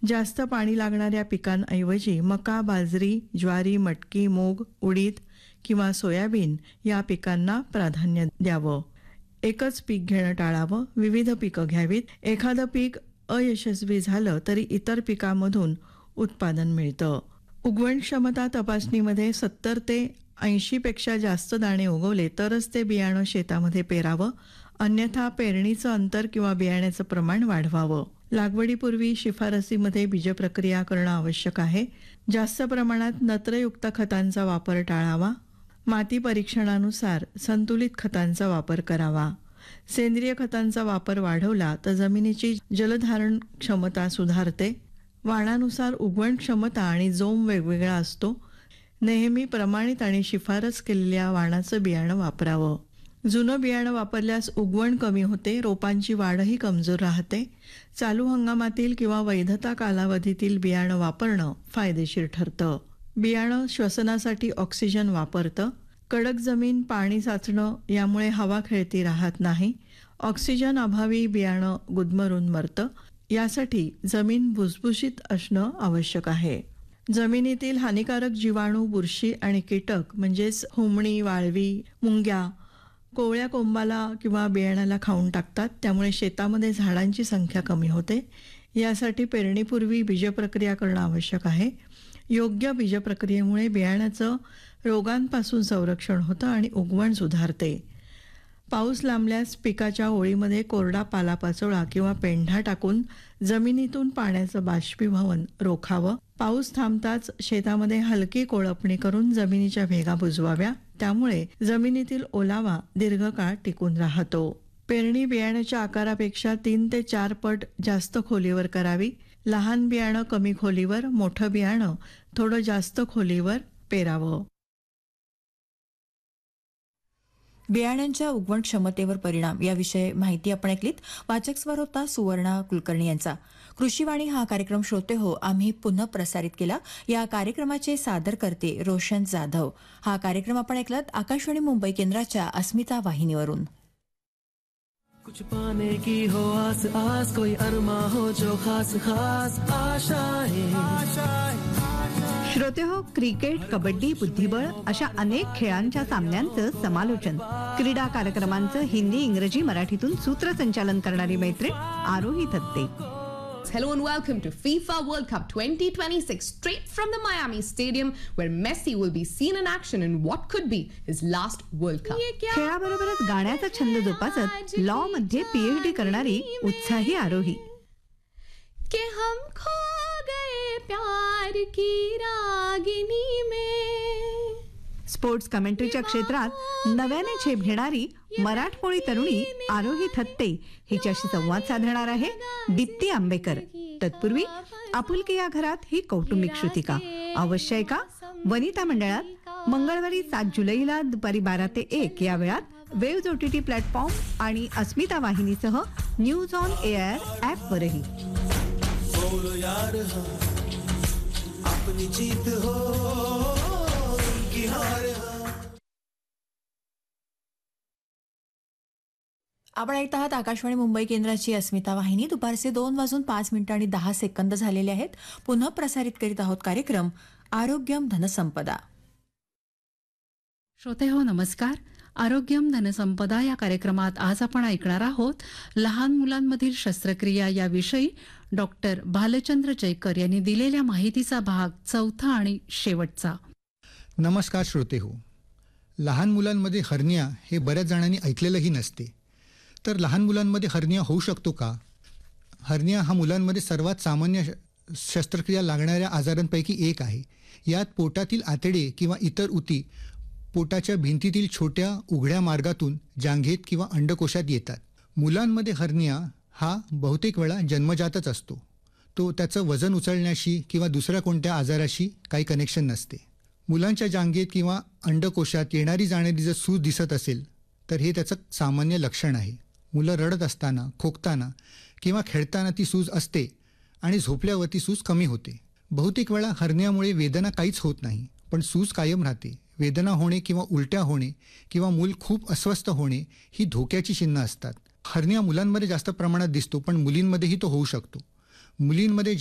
जास्त पाणी लागणाऱ्या पिकांऐवजी मका, बाजरी, ज्वारी, मटकी, मूग, उडीद किंवा सोयाबीन या पिकांना प्राधान्य द्यावं. एकच पीक घेणं टाळावं. विविध पिकं घ्यावीत. एखादं पीक अयशस्वी झालं तरी इतर पिकांमधून उत्पादन मिळतं. उगवण क्षमता तपासणीमध्ये 70 ते 80 पेक्षा जास्त दाणे उगवले तरच ते बियाणं शेतामध्ये पेरावं. अन्यथा पेरणीचं अंतर किंवा बियाण्याचं प्रमाण वाढवावं. लागवडीपूर्वी शिफारसीमध्ये बीजप्रक्रिया करणं आवश्यक आहे. जास्त प्रमाणात नत्रयुक्त खतांचा वापर टाळावा. माती परीक्षणानुसार संतुलित खतांचा वापर करावा. सेंद्रिय खतांचा वापर वाढवला तर जमिनीची जलधारण क्षमता सुधारते. वाणानुसार उगवण क्षमता आणि जोम वेगवेगळा असतो. नेहमी प्रमाणित आणि शिफारस केलेल्या वाणाचं बियाणं वापरावं. जुनं बियाणं वापरल्यास उगवण कमी होते, रोपांची वाढही कमजोर राहते. चालू हंगामातील किंवा वैधता कालावधीतील बियाणं वापरणं फायदेशीर ठरतं. बियाणं श्वसनासाठी ऑक्सिजन वापरतं. कडक जमीन, पाणी साचणं यामुळे हवा खेळती राहत नाही. ऑक्सिजन अभावी बियाणं गुदमरून मरतं. यासाठी जमीन भुसभुशीत असणं आवश्यक आहे. जमिनीतील हानिकारक जीवाणू, बुरशी आणि कीटक म्हणजेच हुमणी, वाळवी, मुंग्या कोवळ्या कोंबाला किंवा बियाण्याला खाऊन टाकतात. त्यामुळे शेतामध्ये झाडांची संख्या कमी होते. यासाठी पेरणीपूर्वी बीजप्रक्रिया करणं आवश्यक आहे. योग्य बीजप्रक्रियेमुळे बियाण्याचं रोगांपासून संरक्षण होतं आणि उगवण सुधारते. पाऊस लांबल्यास पिकाच्या ओळीमध्ये कोरडा पालापाचोळा किंवा पेंढा टाकून जमिनीतून पाण्याचं बाष्पीभवन रोखावं. पाऊस थांबताच शेतामध्ये हलकी कोळपणी करून जमिनीच्या भेगा बुजवाव्या. त्यामुळे जमिनीतील ओलावा दीर्घकाळ टिकून राहतो. पेरणी बियाण्याच्या आकारापेक्षा 3 ते 4 पट जास्त खोलीवर करावी. लहान बियाणं कमी खोलीवर, मोठं बियाणं थोडं जास्त खोलीवर पेरावं. बियाण्यांच्या उगवण क्षमतेवर परिणाम याविषयी माहिती आपण ऐकलीत. वाचक स्वर होता सुवर्णा कुलकर्णी यांचा. कृषीवाणी हा कार्यक्रम श्रोते हो आम्ही पुन्हा प्रसारित केला. या कार्यक्रमाचे सादर करते रोशन जाधव. हा कार्यक्रम आपण ऐकलात आकाशवाणी मुंबई केंद्राच्या अस्मिता वाहिनीवरून. कुछ पाने की हो आस आस, कोई अरमा हो जो खास खास आशाएं. श्रोते हो, क्रिकेट, कबड्डी, बुद्धिबळ अशा अनेक खेळांच्या सामन्यांचं समालोचन, क्रीडा कार्यक्रमांचं हिंदी, इंग्रजी, मराठीतून सूत्रसंचालन करणारी मैत्रीण आरोही Thatte. Hello and welcome to FIFA World Cup 2026, straight from the Miami Stadium, where Messi will be seen in action in what could be his last World Cup. खेळाबरोबरच गाण्याचा छंद जोपासत लॉ मध्ये पीएचडी करणारी उत्साही आरोही. कि हम खो गए प्यार की रागिनी में. स्पोर्ट्स कमेंट्रीच्या क्षेत्रात नव्याने झेप घेणारी मराठमोळी तरुणी आरोही थत्ते हिच्याशी संवाद साधणार आहे दीप्ती आंबेकर. तत्पूर्वी आपुलकी या घरात ही कौटुंबिक श्रुतिका अवश्य ऐका. वनिता मंडळात मंगळवारी 7 जुलैला दुपारी 12 ते 1 या वेळात वेव्ज OTT प्लॅटफॉर्म आणि अस्मिता वाहिनीसह न्यूज ऑन एआर ॲपवरही. बोलो यार हम अपनी जीत हो की हार हो. आपण ऐकत आहात आकाशवाणी मुंबई केंद्राची अस्मिता वाहिनी. दुपारचे 2:05 झालेले आहेत. पुन्हा प्रसारित करीत आहोत कार्यक्रम आरोग्यम धनसंपदा. श्रोते हो नमस्कार. आरोग्यम धनसंपदा या कार्यक्रमात आज आपण ऐकणार आहोत लहान मुलांमधील शस्त्रक्रिया याविषयी डॉक्टर भालचंद्र जयकर यांनी दिलेल्या माहितीचा भाग 4 आणि शेवटचा. नमस्कार श्रोते हो. लहान मुलांमध्ये हर्निया हे बऱ्याच जणांनी ऐकलेलंही नसते. तर लहान मुलांमध्ये हर्निया होऊ शकतो का? हर्निया हा मुलांमध्ये सर्वात सामान्य शस्त्रक्रिया लागणाऱ्या आजारांपैकी एक आहे. यात पोटातील आतडे किंवा इतर उती पोटाच्या भिंतीतील छोट्या उघड्या मार्गातून जांघेत किंवा अंडकोशात येतात. मुलांमध्ये हर्निया हा बहुतेक वेळा जन्मजातच असतो. तो त्याचं वजन उचलण्याशी किंवा दुसऱ्या कोणत्या आजाराशी काही कनेक्शन नसते. मुलांच्या जांघेत किंवा अंडकोशात येणारी जाणारी जर सूज दिसत असेल तर हे त्याचं सामान्य लक्षण आहे. मुलं रडत असताना, खोकताना किंवा खेळताना ती सूज असते आणि झोपल्यावर ती सूज कमी होते. बहुतेक वेळा हर्नियामुळे वेदना काहीच होत नाही, पण सूज कायम राहते. वेदना होणे किंवा उलट्या होणे किंवा मूल खूप अस्वस्थ होणे ही धोक्याची चिन्ह असतात. हर्निया मुलांमध्ये जास्त प्रमाणात दिसतो, पण मुलींमध्येही तो होऊ शकतो. मुलींमध्ये